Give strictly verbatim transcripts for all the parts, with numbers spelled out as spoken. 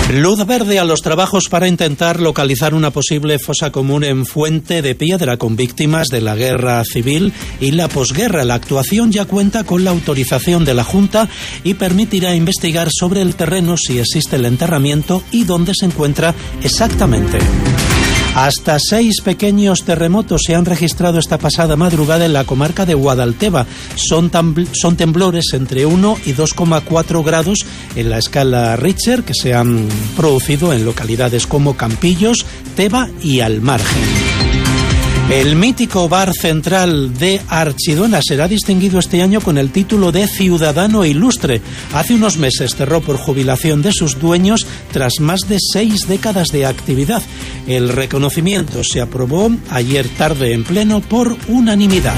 Luz verde a los trabajos para intentar localizar una posible fosa común en Fuente de Piedra con víctimas de la guerra civil y la posguerra. La actuación ya cuenta con la autorización de la Junta y permitirá investigar sobre el terreno si existe el enterramiento y dónde se encuentra exactamente. Hasta seis pequeños terremotos se han registrado esta pasada madrugada en la comarca de Guadalteba. Son, son temblores entre uno y dos coma cuatro grados en la escala Richter que se han producido en localidades como Campillos, Teba y Al Margen. El mítico bar central de Archidona será distinguido este año con el título de Ciudadano Ilustre. Hace unos meses cerró por jubilación de sus dueños tras más de seis décadas de actividad. El reconocimiento se aprobó ayer tarde en pleno por unanimidad.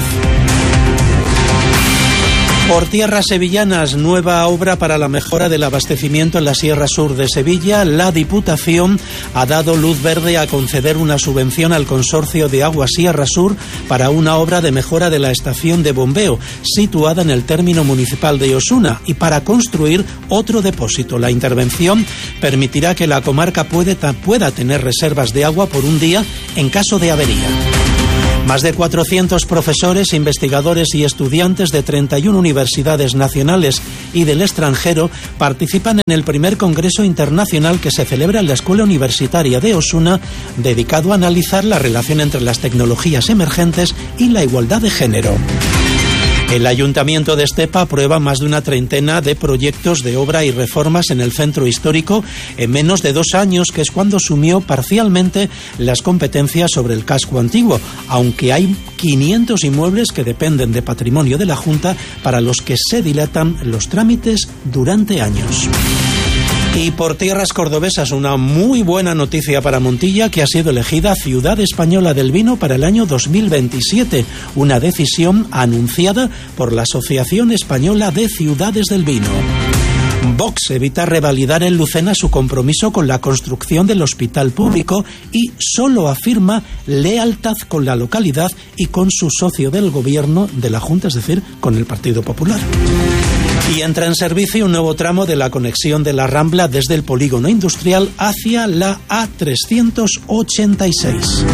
Por tierras sevillanas, nueva obra para la mejora del abastecimiento en la Sierra Sur de Sevilla. La Diputación ha dado luz verde a conceder una subvención al Consorcio de Agua Sierra Sur para una obra de mejora de la estación de bombeo situada en el término municipal de Osuna y para construir otro depósito. La intervención permitirá que la comarca puede, pueda tener reservas de agua por un día en caso de avería. Más de cuatrocientos profesores, investigadores y estudiantes de treinta y una universidades nacionales y del extranjero participan en el primer Congreso Internacional que se celebra en la Escuela Universitaria de Osuna, dedicado a analizar la relación entre las tecnologías emergentes y la igualdad de género. El Ayuntamiento de Estepa aprueba más de una treintena de proyectos de obra y reformas en el centro histórico en menos de dos años, que es cuando asumió parcialmente las competencias sobre el casco antiguo, aunque hay quinientos inmuebles que dependen de patrimonio de la Junta para los que se dilatan los trámites durante años. Y por tierras cordobesas, una muy buena noticia para Montilla, que ha sido elegida Ciudad Española del Vino para el año dos mil veintisiete, una decisión anunciada por la Asociación Española de Ciudades del Vino. Vox evita revalidar en Lucena su compromiso con la construcción del hospital público y solo afirma lealtad con la localidad y con su socio del gobierno de la Junta, es decir, con el Partido Popular. Y entra en servicio un nuevo tramo de la conexión de la Rambla desde el polígono industrial hacia la A trescientos ochenta y seis.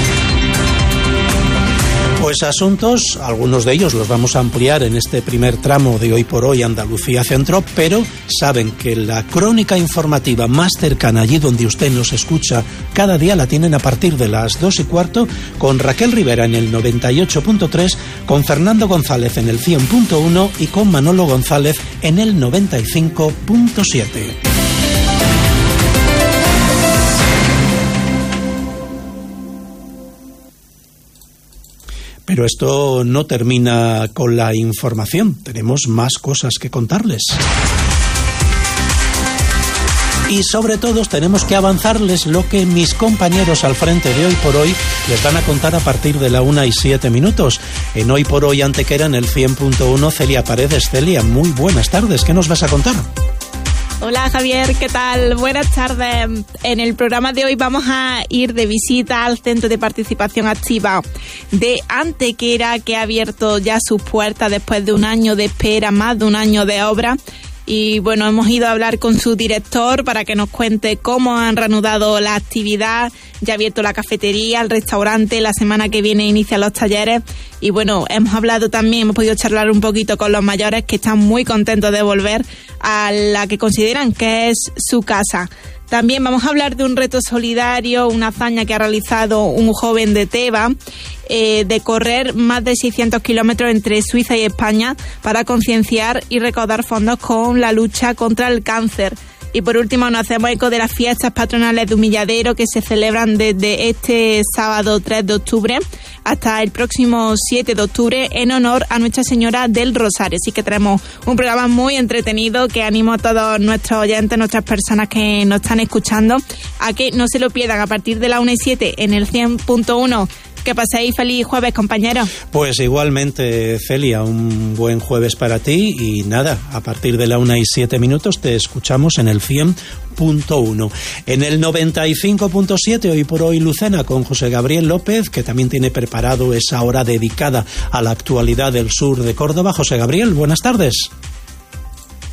Pues asuntos, algunos de ellos los vamos a ampliar en este primer tramo de Hoy por Hoy Andalucía Centro, pero saben que la crónica informativa más cercana, allí donde usted nos escucha cada día, la tienen a partir de las dos y cuarto con Raquel Rivera en el noventa y ocho punto tres, con Fernando González en el cien punto uno y con Manolo González en el noventa y cinco punto siete. Pero esto no termina con la información. Tenemos más cosas que contarles. Y sobre todo tenemos que avanzarles lo que mis compañeros al frente de Hoy por Hoy les van a contar a partir de la una y siete minutos. En Hoy por Hoy Antequera, en el cien punto uno, Celia Paredes. Celia, muy buenas tardes. ¿Qué nos vas a contar? Hola Javier, ¿qué tal? Buenas tardes. En el programa de hoy vamos a ir de visita al Centro de Participación Activa de Antequera, que ha abierto ya sus puertas después de un año de espera, más de un año de obra. Y bueno, hemos ido a hablar con su director para que nos cuente cómo han reanudado la actividad. Ya ha abierto la cafetería, el restaurante, la semana que viene inician los talleres. Y bueno, hemos hablado también, hemos podido charlar un poquito con los mayores que están muy contentos de volver a la que consideran que es su casa. También vamos a hablar de un reto solidario, una hazaña que ha realizado un joven de Teba, eh, de correr más de seiscientos kilómetros entre Suiza y España para concienciar y recaudar fondos con la lucha contra el cáncer. Y por último nos hacemos eco de las fiestas patronales de Humilladero, que se celebran desde este sábado tres de octubre hasta el próximo siete de octubre en honor a Nuestra Señora del Rosario. Así que tenemos un programa muy entretenido que animo a todos nuestros oyentes, nuestras personas que nos están escuchando, a que no se lo pierdan a partir de la una y siete en el cien punto uno. Que paséis feliz jueves, compañeros. Pues igualmente, Celia, un buen jueves para ti y nada, a partir de la una y siete minutos te escuchamos en el cien punto uno. En el noventa y cinco punto siete, Hoy por Hoy Lucena, con José Gabriel López, que también tiene preparado esa hora dedicada a la actualidad del sur de Córdoba. José Gabriel, buenas tardes.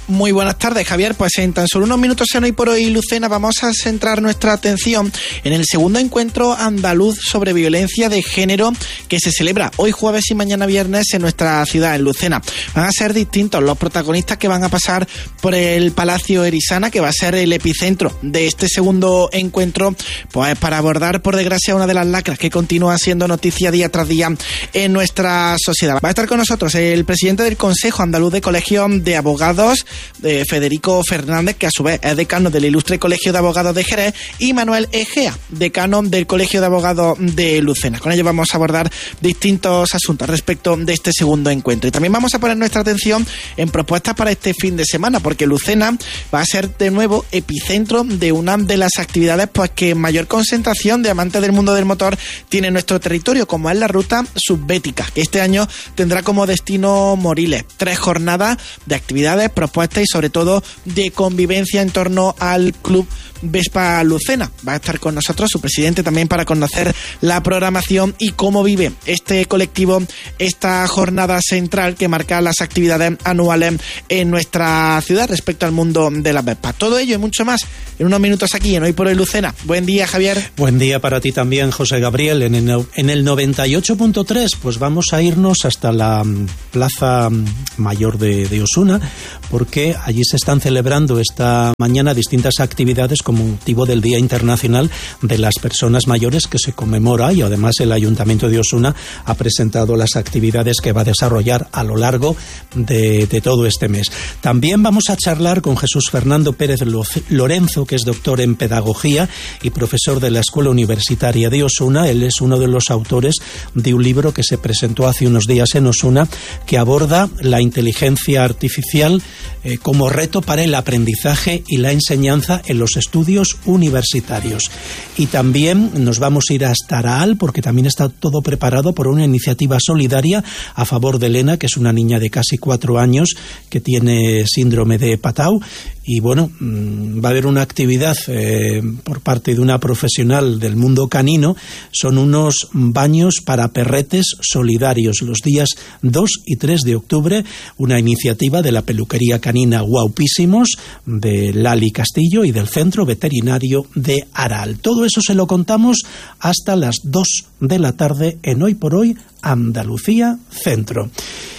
Muy buenas tardes, Javier. Pues en tan solo unos minutos en Hoy por Hoy, Lucena, vamos a centrar nuestra atención en el segundo encuentro andaluz sobre violencia de género que se celebra hoy jueves y mañana viernes en nuestra ciudad, en Lucena. Van a ser distintos los protagonistas que van a pasar por el Palacio Erisana, que va a ser el epicentro de este segundo encuentro, pues para abordar, por desgracia, una de las lacras que continúa siendo noticia día tras día en nuestra sociedad. Va a estar con nosotros el presidente del Consejo Andaluz de Colegios de Abogados, de Federico Fernández, que a su vez es decano del Ilustre Colegio de Abogados de Jerez, y Manuel Egea, decano del Colegio de Abogados de Lucena. Con ellos vamos a abordar distintos asuntos respecto de este segundo encuentro. Y también vamos a poner nuestra atención en propuestas para este fin de semana, porque Lucena va a ser de nuevo epicentro de una de las actividades pues que mayor concentración de amantes del mundo del motor tiene en nuestro territorio, como es la Ruta Subbética, que este año tendrá como destino Moriles. Tres jornadas de actividades, propuestas y sobre todo de convivencia en torno al Club Vespa Lucena. Va a estar con nosotros su presidente también para conocer la programación y cómo vive este colectivo esta jornada central que marca las actividades anuales en nuestra ciudad respecto al mundo de las Vespas. Todo ello y mucho más en unos minutos aquí en Hoy por Hoy Lucena. Buen día, Javier. Buen día para ti también, José Gabriel. En el, en el noventa y ocho punto tres pues vamos a irnos hasta la Plaza Mayor de, de Osuna, porque allí se están celebrando esta mañana distintas actividades con motivo del Día Internacional de las Personas Mayores, que se conmemora, y además el Ayuntamiento de Osuna ha presentado las actividades que va a desarrollar a lo largo de, de todo este mes. También vamos a charlar con Jesús Fernando Pérez Lorenzo, que es doctor en Pedagogía y profesor de la Escuela Universitaria de Osuna. Él es uno de los autores de un libro que se presentó hace unos días en Osuna, que aborda la inteligencia artificial eh, como reto para el aprendizaje y la enseñanza en los estudios universitarios. Y también nos vamos a ir hasta Araal, porque también está todo preparado por una iniciativa solidaria a favor de Elena, que es una niña de casi cuatro años que tiene síndrome de Patau. Y bueno, va a haber una actividad eh, por parte de una profesional del mundo canino. Son unos baños para perretes solidarios los días dos y tres de octubre, una iniciativa de la peluquería canina Guaupísimos, de Lali Castillo y del Centro Veterinario de Araal. Todo eso se lo contamos hasta las dos de la tarde en Hoy por Hoy Andalucía Centro.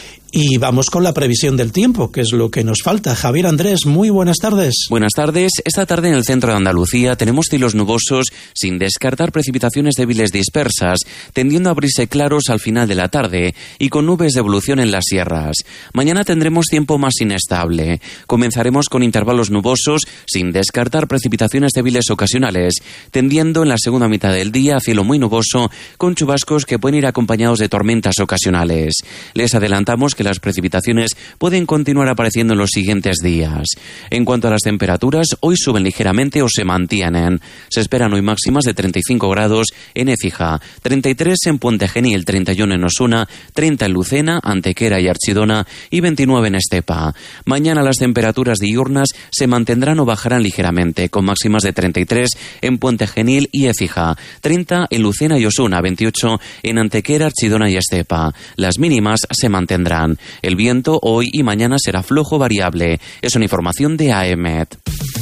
Y vamos con la previsión del tiempo, que es lo que nos falta. Javier Andrés, muy buenas tardes. Buenas tardes. Esta tarde en el centro de Andalucía tenemos cielos nubosos sin descartar precipitaciones débiles dispersas, tendiendo a abrirse claros al final de la tarde y con nubes de evolución en las sierras. Mañana tendremos tiempo más inestable. Comenzaremos con intervalos nubosos sin descartar precipitaciones débiles ocasionales, tendiendo en la segunda mitad del día a cielo muy nuboso con chubascos que pueden ir acompañados de tormentas ocasionales. Les adelantamos que las precipitaciones pueden continuar apareciendo en los siguientes días. En cuanto a las temperaturas, hoy suben ligeramente o se mantienen. Se esperan hoy máximas de treinta y cinco grados en Écija, treinta y tres en Puente Genil, treinta y uno en Osuna, treinta en Lucena, Antequera y Archidona y veintinueve en Estepa. Mañana las temperaturas diurnas se mantendrán o bajarán ligeramente, con máximas de treinta y tres en Puente Genil y Écija, treinta en Lucena y Osuna, veintiocho en Antequera, Archidona y Estepa. Las mínimas se mantendrán. El viento hoy y mañana será flojo variable. Es una información de A E M E T.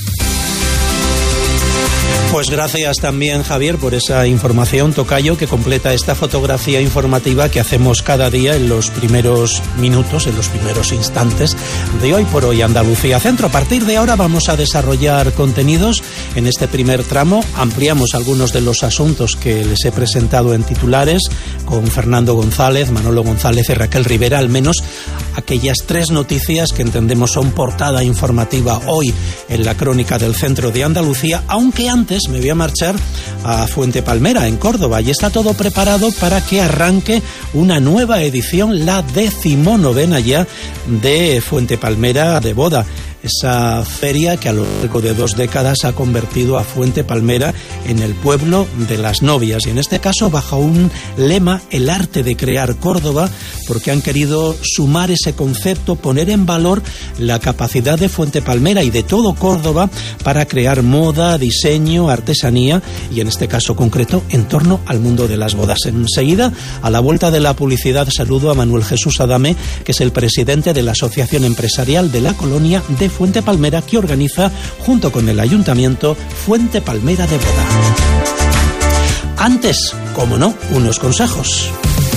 Pues gracias también, Javier, por esa información, tocayo, que completa esta fotografía informativa que hacemos cada día en los primeros minutos, en los primeros instantes de Hoy por Hoy Andalucía Centro. A partir de ahora vamos a desarrollar contenidos. En este primer tramo ampliamos algunos de los asuntos que les he presentado en titulares con Fernando González, Manolo González y Raquel Rivera, al menos aquellas tres noticias que entendemos son portada informativa hoy en la crónica del centro de Andalucía, aunque antes me voy a marchar a Fuente Palmera, en Córdoba, y está todo preparado para que arranque una nueva edición, la decimonovena ya, de Fuente Palmera de Boda. Esa feria que a lo largo de dos décadas ha convertido a Fuente Palmera en el pueblo de las novias, y en este caso bajo un lema, el arte de crear Córdoba, porque han querido sumar ese concepto, poner en valor la capacidad de Fuente Palmera y de todo Córdoba para crear moda, diseño, artesanía y en este caso concreto en torno al mundo de las bodas. Enseguida, a la vuelta de la publicidad, saludo a Manuel Jesús Adame, que es el presidente de la Asociación Empresarial de la Colonia de Fuente Palmera, que organiza, junto con el Ayuntamiento, Fuente Palmera de Boda. Antes, como no, unos consejos.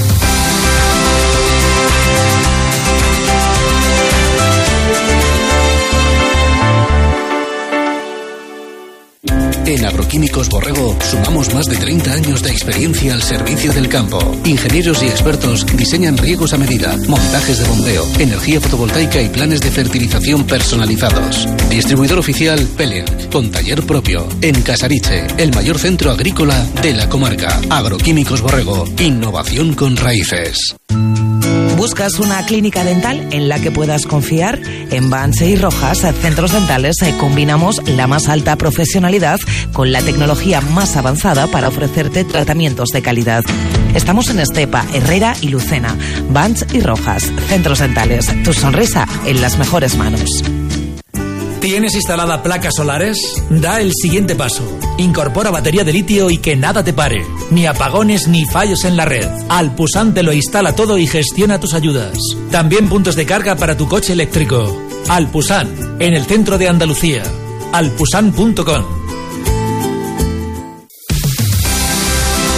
En Agroquímicos Borrego sumamos más de treinta años de experiencia al servicio del campo. Ingenieros y expertos diseñan riegos a medida, montajes de bombeo, energía fotovoltaica y planes de fertilización personalizados. Distribuidor oficial Peliac, con taller propio, en Casariche, el mayor centro agrícola de la comarca. Agroquímicos Borrego, innovación con raíces. ¿Buscas una clínica dental en la que puedas confiar? En Vance y Rojas, Centros Dentales, combinamos la más alta profesionalidad con la tecnología más avanzada para ofrecerte tratamientos de calidad. Estamos en Estepa, Herrera y Lucena. Vance y Rojas, Centros Dentales. Tu sonrisa en las mejores manos. ¿Tienes instalada placas solares? Da el siguiente paso. Incorpora batería de litio y que nada te pare. Ni apagones ni fallos en la red. Alpusan te lo instala todo y gestiona tus ayudas. También puntos de carga para tu coche eléctrico. Alpusan, en el centro de Andalucía. alpusan punto com.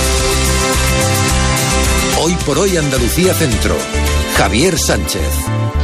Hoy por hoy Andalucía Centro. Javier Sánchez.